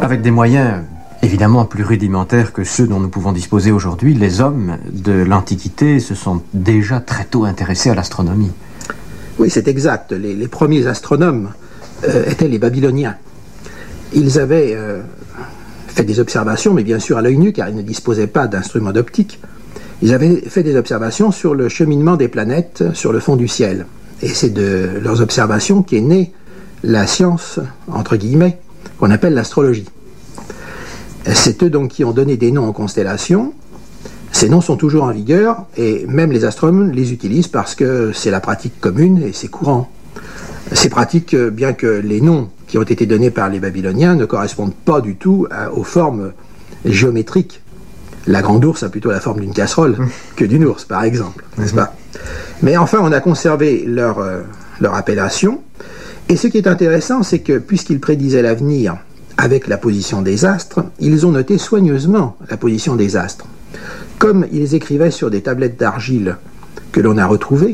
Avec des moyens évidemment plus rudimentaires que ceux dont nous pouvons disposer aujourd'hui, les hommes de l'Antiquité se sont déjà très tôt intéressés à l'astronomie. Oui, c'est exact. Les premiers astronomes étaient les Babyloniens. Ils avaient fait des observations, mais bien sûr à l'œil nu, car ils ne disposaient pas d'instruments d'optique. Ils avaient fait des observations sur le cheminement des planètes sur le fond du ciel. Et c'est de leurs observations qu'est née la science, entre guillemets, qu'on appelle l'astrologie. C'est eux donc qui ont donné des noms aux constellations. Ces noms sont toujours en vigueur et même les astronomes les utilisent parce que c'est la pratique commune et c'est courant. C'est pratique bien que les noms qui ont été donnés par les Babyloniens ne correspondent pas du tout aux formes géométriques. La grande ours a plutôt la forme d'une casserole que d'une ours, par exemple, n'est-ce pas? Mais enfin, on a conservé leur appellation. Et ce qui est intéressant, c'est que puisqu'ils prédisaient l'avenir avec la position des astres, ils ont noté soigneusement la position des astres. Comme ils écrivaient sur des tablettes d'argile que l'on a retrouvées,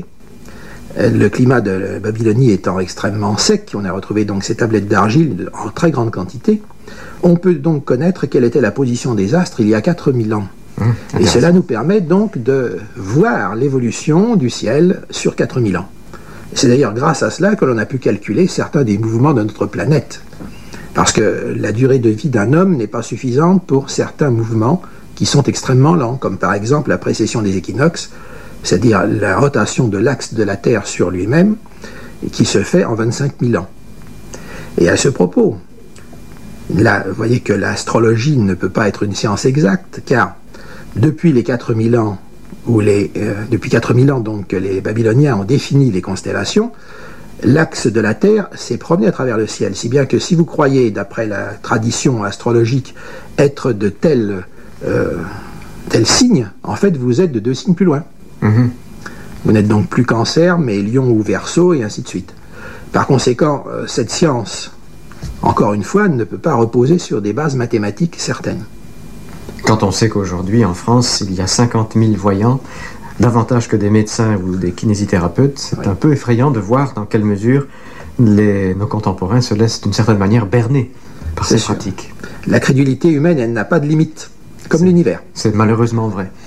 le climat de la Babylonie étant extrêmement sec, on a retrouvé donc ces tablettes d'argile en très grande quantité, on peut donc connaître quelle était la position des astres il y a 4000 ans. Et cela nous permet donc de voir l'évolution du ciel sur 4000 ans. C'est d'ailleurs grâce à cela que l'on a pu calculer certains des mouvements de notre planète. Parce que la durée de vie d'un homme n'est pas suffisante pour certains mouvements qui sont extrêmement lents, comme par exemple la précession des équinoxes, c'est-à-dire la rotation de l'axe de la Terre sur lui-même, qui se fait en 25 000 ans. Et à ce propos, là, vous voyez que l'astrologie ne peut pas être une science exacte, car depuis les 4000 ans, depuis 4000 ans donc, que les Babyloniens ont défini les constellations, l'axe de la Terre s'est promené à travers le ciel, si bien que si vous croyez, d'après la tradition astrologique, être de tel signe, en fait vous êtes de 2 signes plus loin. Vous n'êtes donc plus Cancer, mais Lion ou Verseau, et ainsi de suite. Par conséquent, cette science, encore une fois, ne peut pas reposer sur des bases mathématiques certaines. Quand on sait qu'aujourd'hui, en France, il y a 50 000 voyants, davantage que des médecins ou des kinésithérapeutes, c'est un peu effrayant de voir dans quelle mesure nos contemporains se laissent d'une certaine manière berner par ces pratiques. La crédulité humaine, elle n'a pas de limite, comme l'univers. C'est malheureusement vrai.